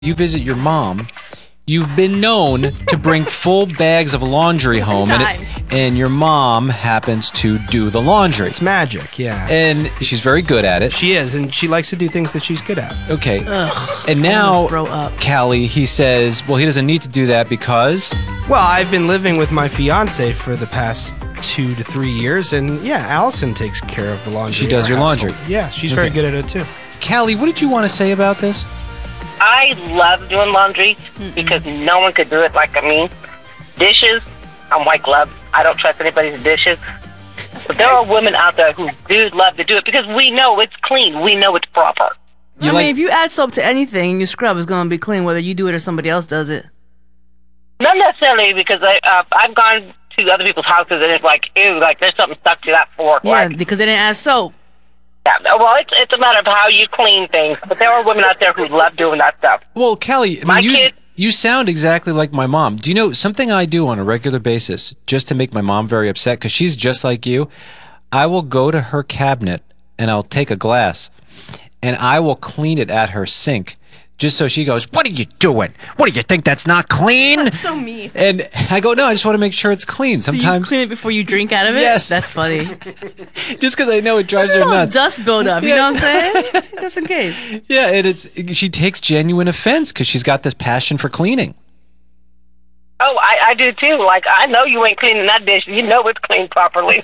You visit your mom, you've been known to bring full bags of laundry home, and your mom happens to do the laundry. It's magic, yeah. And she's very good at it. She is, and she likes to do things that she's good at. Okay. Ugh, and now, grow up. Callie, he says, well, he doesn't need to do that because... Well, I've been living with my fiance for the past 2 to 3 years, and yeah, Allison takes care of the laundry. She does in your our laundry. household. Yeah, she's very good at it too. Callie, what did you want to say about this? I love doing laundry because no one could do it like me. Dishes, I'm white glove. I don't trust anybody's dishes. But there are women out there who do love to do it because we know it's clean. We know it's proper. I mean, if you add soap to anything, your scrub is going to be clean whether you do it or somebody else does it. Not necessarily because I've gone to other people's houses and it's like, ew, like there's something stuck to that fork. Yeah, because they didn't add soap. Yeah, well, it's a matter of how you clean things. But there are women out there who love doing that stuff. Well, Callie, I mean, you sound exactly like my mom. Do you know something I do on a regular basis just to make my mom very upset? Because she's just like you. I will go to her cabinet and I'll take a glass and I will clean it at her sink. Just so she goes, what are you doing? What do you think that's not clean? That's so mean. And I go, no, I just want to make sure it's clean. Sometimes so you clean it before you drink out of it? Yes. That's funny. Just because I know it drives her nuts. Dust buildup, you know what I'm saying? Just in case. Yeah, and she takes genuine offense because she's got this passion for cleaning. Oh, I do too. Like, I know you ain't cleaning that dish. You know it's cleaned properly.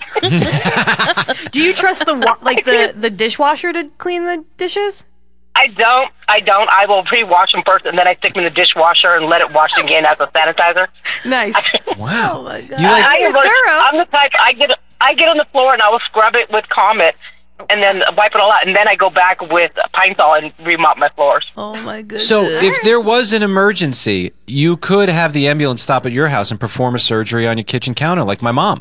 Do you trust the dishwasher to clean the dishes? I don't. I will pre-wash them first, and then I stick them in the dishwasher and let it wash again as a sanitizer. Nice. Wow. Oh my God. I'm the type. I get on the floor and I will scrub it with Comet, and then wipe it all out, and then I go back with Pine Sol and remop my floors. Oh my goodness. So if there was an emergency, you could have the ambulance stop at your house and perform a surgery on your kitchen counter, like my mom.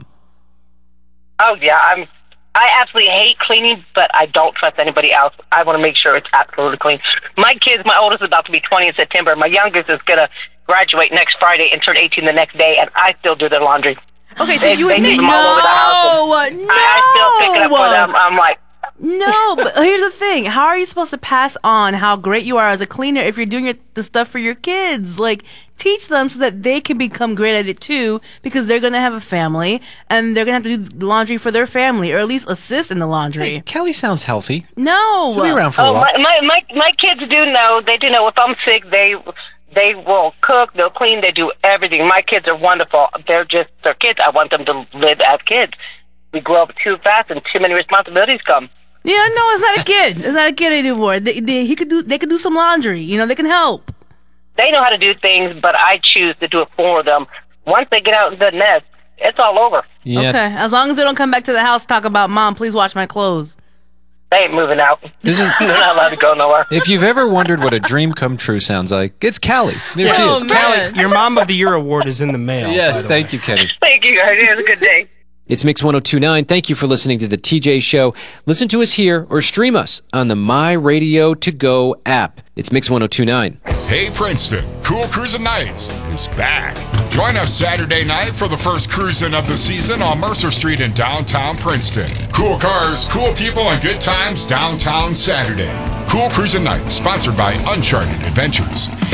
Oh yeah, I absolutely hate cleaning, but I don't trust anybody else. I want to make sure it's absolutely clean. My oldest is about to be 20 in September. My youngest is going to graduate next Friday and turn 18 the next day, and I still do their laundry. Okay, so you admit, I still pick it up for them. I'm like, no, but here's the thing. How are you supposed to pass on how great you are as a cleaner if you're doing the stuff for your kids? Like, teach them so that they can become great at it too, because they're going to have a family and they're going to have to do laundry for their family, or at least assist in the laundry. Hey, Kelly sounds healthy. No. She'll be around for a while. My kids do know. They do know if I'm sick, they will cook, they'll clean, they do everything. My kids are wonderful. They're kids. I want them to live as kids. We grow up too fast and too many responsibilities come. Yeah, no, it's not a kid. It's not a kid anymore. They could do some laundry. You know, they can help. They know how to do things, but I choose to do it for them. Once they get out of the nest, it's all over. Yeah. Okay, as long as they don't come back to the house talk about, Mom, please wash my clothes. They ain't moving out. They're not allowed to go nowhere. If you've ever wondered what a dream come true sounds like, it's Callie. There she is. Callie, your Mom of the Year award is in the mail. Yes, thank you, Kenny. Thank you, guys. It was a good day. It's Mix 102.9. Thank you for listening to the TJ Show. Listen to us here or stream us on the My Radio To Go app. It's Mix 102.9. Hey Princeton, Cool Cruising Nights is back. Join us Saturday night for the first cruising of the season on Mercer Street in downtown Princeton. Cool cars, cool people, and good times downtown Saturday. Cool Cruising Nights, sponsored by Uncharted Adventures.